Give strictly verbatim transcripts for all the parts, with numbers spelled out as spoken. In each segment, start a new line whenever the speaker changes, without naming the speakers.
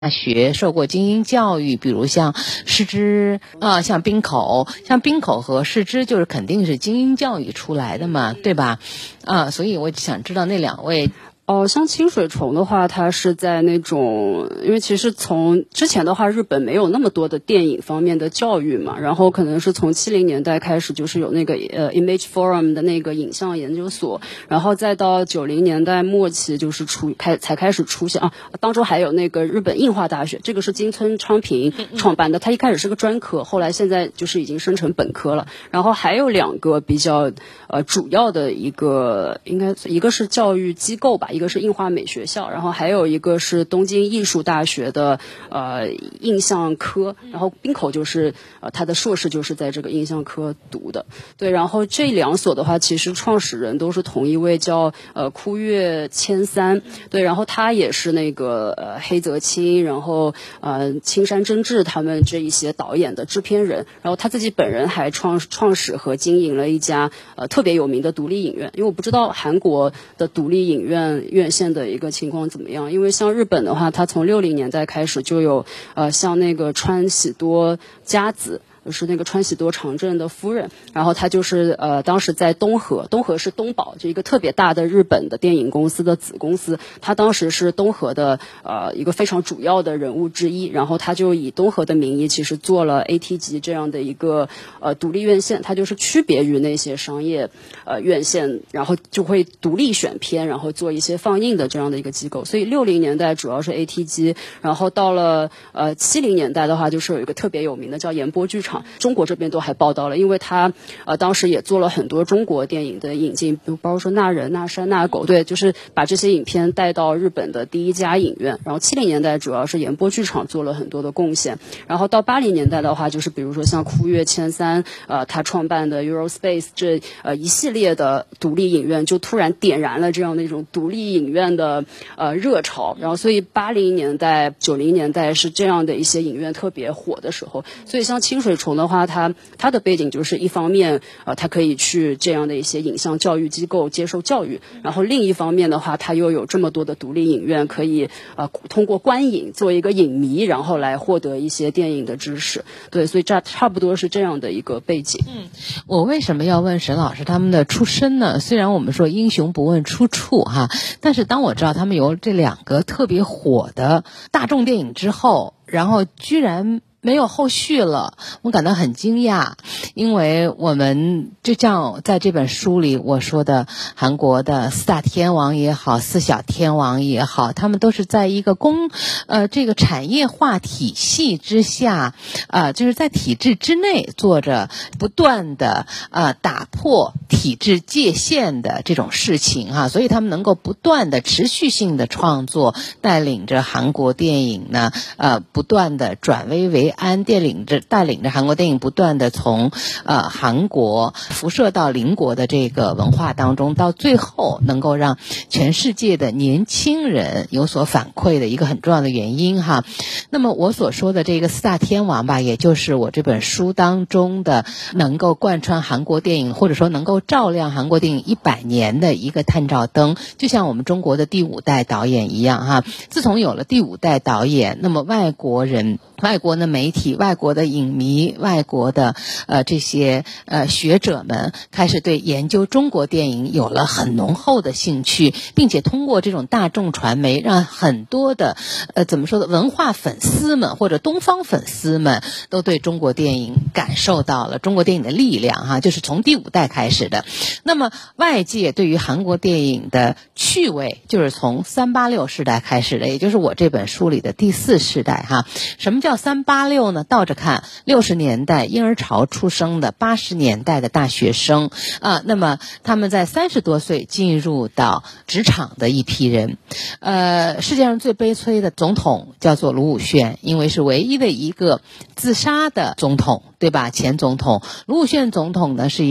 大学受过精英教育，比如像师资啊，像滨口，像滨口和师资就是肯定是精英教育出来的嘛，对吧？啊，所以我想知道那两位。
哦，像清水崇的话，它是在那种，因为其实从之前的话，日本没有那么多的电影方面的教育嘛，然后可能是从七零年代开始，就是有那个呃 Image Forum 的那个影像研究所，然后再到九零年代末期，就是出开才开始出现啊，当中还有那个日本映画大学，这个是金村昌平创办的，他一开始是个专科，后来现在就是已经升成本科了，然后还有两个比较呃主要的一个，应该一个是教育机构吧。一个是映画美学校，然后还有一个是东京艺术大学的呃印象科，然后滨口就是呃他的硕士就是在这个印象科读的，对，然后这两所的话，其实创始人都是同一位叫呃枯月千三，对，然后他也是那个呃黑泽清，然后呃青山真治他们这一些导演的制片人，然后他自己本人还创创始和经营了一家呃特别有名的独立影院，因为我不知道韩国的独立影院院线的一个情况怎么样，因为像日本的话，它从六零年代开始就有呃像那个川喜多佳子，就是那个川喜多长政的夫人，然后她就是呃当时在东和，东和是东宝，就一个特别大的日本的电影公司的子公司，她当时是东和的呃一个非常主要的人物之一，然后她就以东和的名义其实做了 A T 级这样的一个呃独立院线，它就是区别于那些商业呃院线，然后就会独立选片，然后做一些放映的这样的一个机构，所以六零年代主要是 A T 级，然后到了呃七零年代的话，就是有一个特别有名的叫延波剧场。中国这边都还报道了，因为他呃当时也做了很多中国电影的引进，比如包括说那人那山那狗，对，就是把这些影片带到日本的第一家影院。然后七零年代主要是延波剧场做了很多的贡献，然后到八零年代的话，就是比如说像枯月千三呃他创办的 Eurospace 这呃一系列的独立影院，就突然点燃了这样的一种独立影院的呃热潮。然后所以八零年代九零年代是这样的一些影院特别火的时候，所以像清水崇的话，他他的背景就是一方面呃他可以去这样的一些影像教育机构接受教育，然后另一方面的话，他又有这么多的独立影院可以呃通过观影做一个影迷，然后来获得一些电影的知识，对，所以这差不多是这样的一个背景。
嗯，我为什么要问沈老师他们的出身呢？虽然我们说英雄不问出处哈，但是当我知道他们有这两个特别火的大众电影之后，然后居然没有后续了，我感到很惊讶，因为我们就像在这本书里我说的，韩国的四大天王也好，四小天王也好，他们都是在一个公呃这个产业化体系之下，呃就是在体制之内做着不断的呃打破体制界限的这种事情哈，所以他们能够不断的持续性的创作，带领着韩国电影呢呃不断的转危为安，带领着带领着韩国电影不断的从呃韩国辐射到邻国的这个文化当中，到最后能够让全世界的年轻人有所反馈的一个很重要的原因哈。那么我所说的这个四大天王吧，也就是我这本书当中的能够贯穿韩国电影，或者说能够照亮韩国电影一百年的一个探照灯，就像我们中国的第五代导演一样哈。自从有了第五代导演，那么外国人外国的媒体、外国的影迷、外国的呃这些呃学者们开始对研究中国电影有了很浓厚的兴趣，并且通过这种大众传媒，让很多的呃怎么说的文化粉丝们或者东方粉丝们都对中国电影感受到了中国电影的力量哈，就是从第五代开始的。那么外界对于韩国电影的趣味，就是从三八六世代开始的，也就是我这本书里的第四世代哈。什么叫三八六呢？倒着看，六十年代婴儿潮出生的，八十年代的大学生啊，那么他们在三十多岁进入到职场的一批人。呃，世界上最悲催的总统叫做卢武铉，因为是唯一的一个自杀的总统，对吧？前总统卢武铉总统呢是一个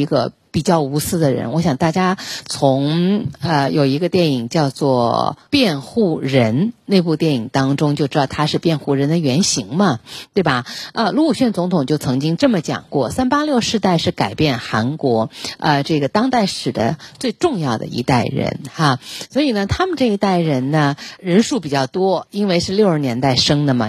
比较无私的人。我想大家从呃有一个电影叫做《辩护人》那部电影当中就知道他是辩护人的原型嘛，对吧？呃，卢武铉总统就曾经这么讲过，三八六世代是改变韩国呃这个当代史的最重要的一代人哈。所以呢，他们这一代人呢人数比较多，因为是六十年代生的嘛。